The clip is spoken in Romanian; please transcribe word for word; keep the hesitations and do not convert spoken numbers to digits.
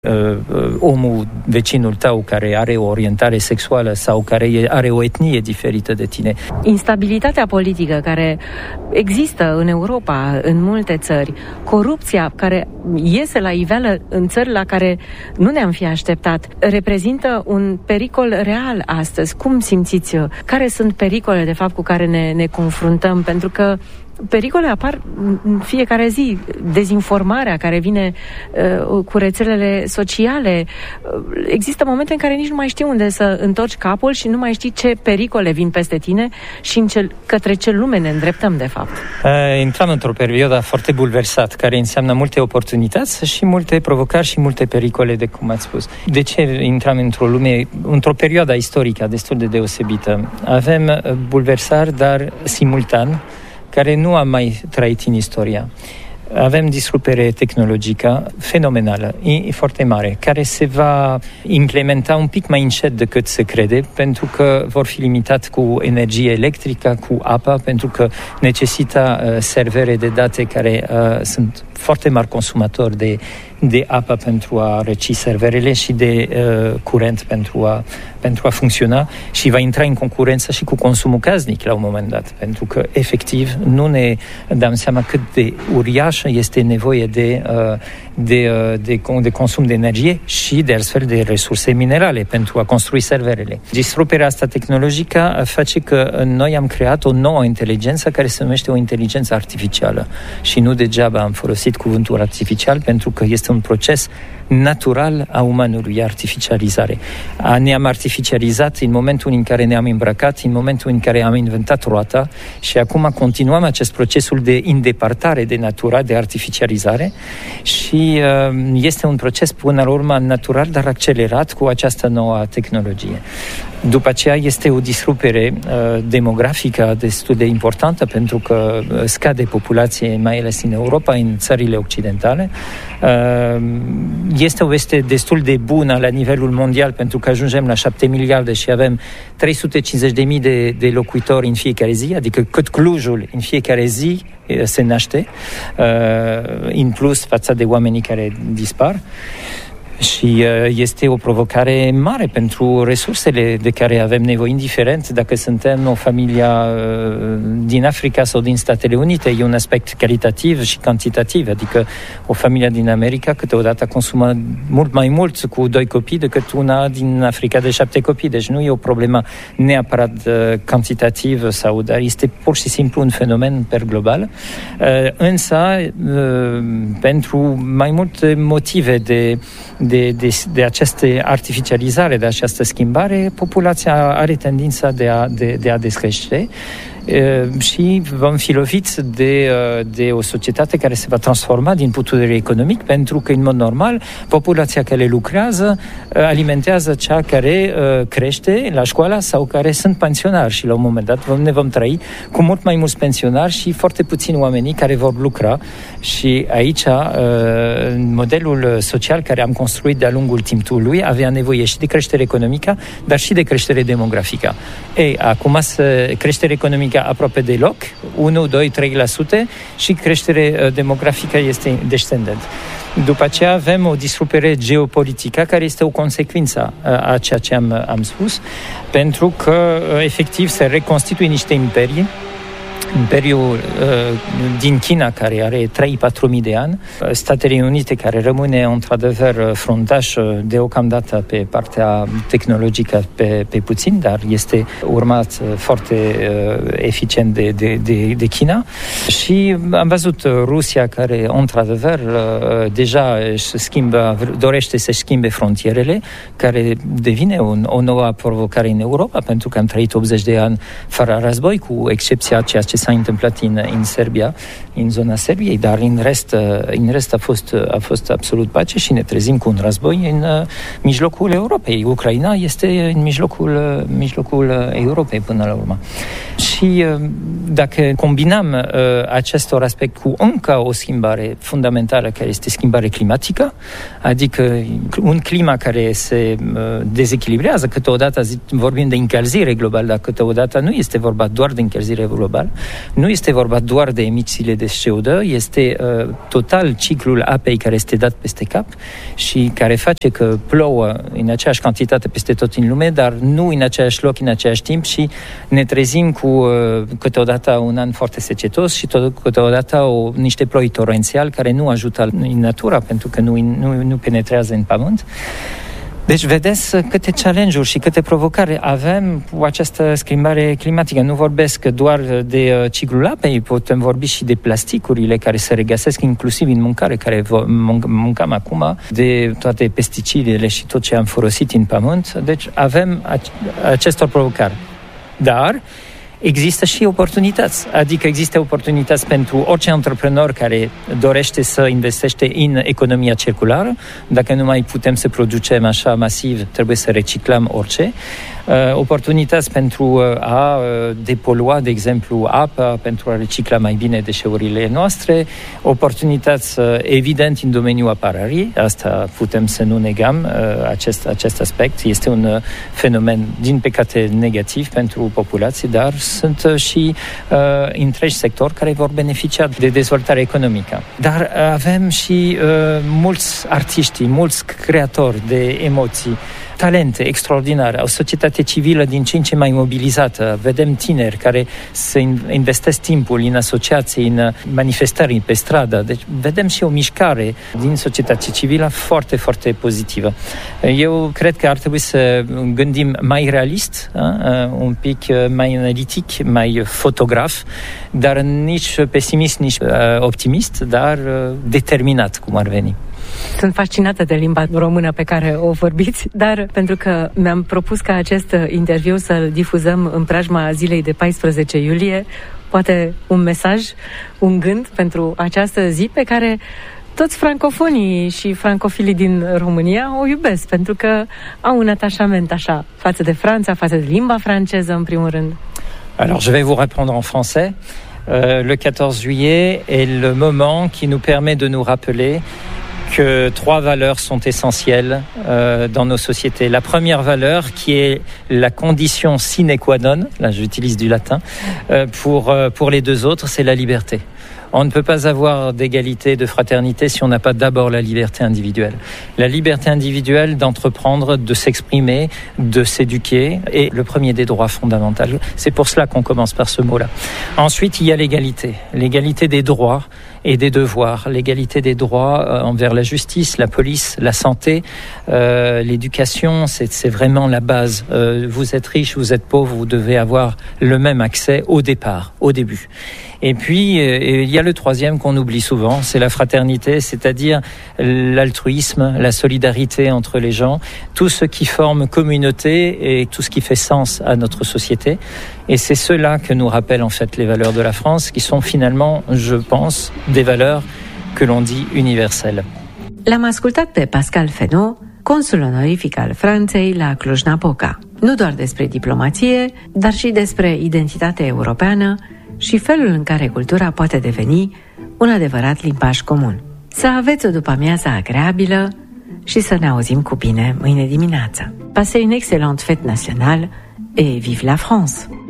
Uh, omul, vecinul tău care are o orientare sexuală sau care are o etnie diferită de tine. Instabilitatea politică care există în Europa, în multe țări, corupția care iese la iveală în țări la care nu ne-am fi așteptat, reprezintă un pericol real astăzi. Cum simțiți? Care sunt pericolele, de fapt, cu care ne, ne confruntăm? Pentru că pericole apar în fiecare zi. Dezinformarea care vine uh, cu rețelele sociale. Uh, există momente în care nici nu mai știi unde să întorci capul și nu mai știi ce pericole vin peste tine și în ce, către ce lume ne îndreptăm, de fapt. Uh, intram într-o perioadă foarte bulversat, care înseamnă multe oportunități și multe provocări și multe pericole, de cum ați spus. De ce intram într-o lume, într-o perioadă istorică destul de deosebită? Avem bulversari, dar simultan, care nu am mai trăit în istoria. Avem disrupere tehnologică fenomenală, e foarte mare, care se va implementa un pic mai încet decât se crede, pentru că vor fi limitat cu energie electrică, cu apă, pentru că necesită uh, servere de date care uh, sunt foarte mari consumatori de, de apă pentru a răci serverele și de uh, curent pentru a, pentru a funcționa și va intra în concurență și cu consumul casnic la un moment dat, pentru că efectiv nu ne dăm seama cât de uriașă este nevoie de, uh, de, uh, de, de consum de energie și de astfel de resurse minerale pentru a construi serverele. Disruperea asta tehnologică face că noi am creat o nouă inteligență care se numește o inteligență artificială și nu degeaba am folosit cuvântul artificial, pentru că este un proces natural a umanului, artificializare. Ne-am artificializat în momentul în care ne-am îmbrăcat, în momentul în care am inventat roata și acum continuăm acest procesul de îndepărtare de natura, de artificializare și uh, este un proces până la urmă natural, dar accelerat cu această nouă tehnologie. După aceea este o disrupere uh, demografică destul de importantă, pentru că scade populație, mai ales în Europa, în țările occidentale. Uh, este o veste destul de bună la nivelul mondial, pentru că ajungem la șapte miliarde și avem trei sute cincizeci de mii de, de locuitori în fiecare zi, adică cât Clujul în fiecare zi se naște, uh, în plus față de oamenii care dispar. Și este o provocare mare pentru resursele de care avem nevoie, indiferent dacă suntem o familie din Africa sau din Statele Unite. E un aspect calitativ și cantitativ, adică o familie din America câteodată consumă mult mai mult cu doi copii decât una din Africa de șapte copii. Deci nu e o problemă neapărat cantitativ, sau, dar este pur și simplu un fenomen per global. Însă, pentru mai multe motive de De, de, de această artificializare, de această schimbare, populația are tendința de a, de, de a descrește și vom fi loviți de, de o societate care se va transforma din punct de vedere economic, pentru că, în mod normal, populația care lucrează alimentează cea care crește la școală sau care sunt pensionari și, la un moment dat, ne vom trăi cu mult mai mulți pensionari și foarte puțini oamenii care vor lucra. Și aici, modelul social care am construit de-a lungul timpului avea nevoie și de creștere economică, dar și de creștere demografică. Ei, acum, creștere economică aproape deloc, unu, doi, trei la sută și creștere demografică este descendent. După aceea avem o disrupere geopolitică care este o consecvență a ceea ce am, am spus, pentru că efectiv se reconstituie niște imperii. Imperiul uh, din China, care are trei patru mii de ani, Statele Unite, care rămâne într-adevăr fruntaș deocamdată pe partea tehnologică pe, pe puțin, dar este urmat foarte uh, eficient de, de, de, de China. Și am văzut Rusia, care într-adevăr uh, deja își schimbă, dorește să schimbe frontierele, care devine un, o nouă provocare în Europa, pentru că am trăit optzeci de ani fără război, cu excepția ceea ce s-a întâmplat în, în Serbia, în zona Serbiei, dar în rest, în rest a, fost, a fost absolut pace și ne trezim cu un război în uh, mijlocul Europei. Ucraina este în mijlocul, uh, mijlocul Europei până la urmă. Și uh, dacă combinăm uh, acestor aspect cu încă o schimbare fundamentală, care este schimbare climatică, adică un clima care se uh, dezechilibrează, câteodată vorbim de încălzire globală, dar câteodată nu este vorba doar de încălzire globală, nu este vorba doar de emisiile de C O doi, este uh, total ciclul apei care este dat peste cap și care face că plouă în aceeași cantitate peste tot în lume, dar nu în același loc, în același timp și ne trezim cu uh, câteodată un an foarte secetos și tot, câteodată o, niște ploi torențial care nu ajută în natura pentru că nu, nu, nu penetrează în pământ. Deci vedeți câte challenge-uri și câte provocări avem cu această schimbare climatică. Nu vorbesc doar de ciclul apei, putem vorbi și de plasticurile care se regăsesc inclusiv în mâncare, care mâncăm acum, de toate pesticidele și tot ce am folosit în pământ. Deci avem acestor provocări. Dar există și oportunități, adică există oportunități pentru orice antreprenor care dorește să investește în economia circulară. Dacă nu mai putem să producem așa masiv, trebuie să reciclăm orice. Uh, oportunități pentru a depolua, de exemplu, apa, pentru a recicla mai bine deșeurile noastre. Oportunități, uh, evident, în domeniul apărării. Asta putem să nu negăm, uh, acest, acest aspect. Este un uh, fenomen, din păcate, negativ pentru populație, dar sunt uh, și uh, întregi sectori care vor beneficia de dezvoltare economică. Dar uh, avem și uh, mulți artiști, mulți creatori de emoții, talente extraordinare, o societate civilă din ce în ce mai mobilizată. Vedem tineri care se investesc timpul în asociații, în manifestări pe stradă. Deci vedem și o mișcare din societatea civilă foarte, foarte pozitivă. Eu cred că ar trebui să gândim mai realist, un pic mai analitic, mai fotograf, dar nici pesimist, nici optimist, dar determinat, cum ar veni. Sunt fascinată de limba română pe care o vorbiți, dar pentru că mi-am propus ca acest interviu să-l difuzăm în preajma zilei de paisprezece iulie, poate un mesaj, un gând pentru această zi pe care toți francofonii și francofilii din România o iubesc, pentru că au un atașament așa față de Franța, față de limba franceză, în primul rând. Alors, je vais vous répondre en français. Euh, le quatorze juillet est le moment qui nous permet de nous rappeler que trois valeurs sont essentielles euh, dans nos sociétés. La première valeur, qui est la condition sine qua non, là j'utilise du latin, euh, pour, euh, pour les deux autres, c'est la liberté. On ne peut pas avoir d'égalité, de fraternité si on n'a pas d'abord la liberté individuelle. La liberté individuelle d'entreprendre, de s'exprimer, de s'éduquer est le premier des droits fondamentaux. C'est pour cela qu'on commence par ce mot-là. Ensuite, il y a l'égalité. L'égalité des droits et des devoirs. L'égalité des droits envers la justice, la police, la santé, euh, l'éducation, c'est, c'est vraiment la base. Euh, vous êtes riche, vous êtes pauvre, vous devez avoir le même accès au départ, au début. Et puis, euh, il y a le troisième qu'on oublie souvent, c'est la fraternité, c'est-à-dire l'altruisme, la solidarité entre les gens, tout ce qui forme communauté et tout ce qui fait sens à notre société. Et c'est cela que nous rappellent en fait les valeurs de la France, qui sont finalement, je pense, des valeurs que l'on dit universelles. L-am ascultat pe Pascal Fesneau, consul onorific al Franței la Cluj-Napoca. Nu doar despre diplomație, dar și despre identitatea europeană și felul în care cultura poate deveni un adevărat limbaj comun. Să aveți o după-amiază agreabilă și să ne auzim cu bine mâine dimineață. Passez une excellente fête nationale et vive la France!